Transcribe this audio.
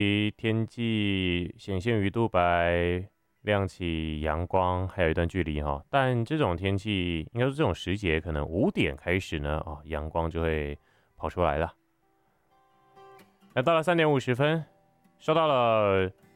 天际显现鱼肚白，亮起阳光，还有一段距离哈。但这种天气，应该说这种时节，可能5点开始呢，阳光就会跑出来了。那到了3点50分，收到了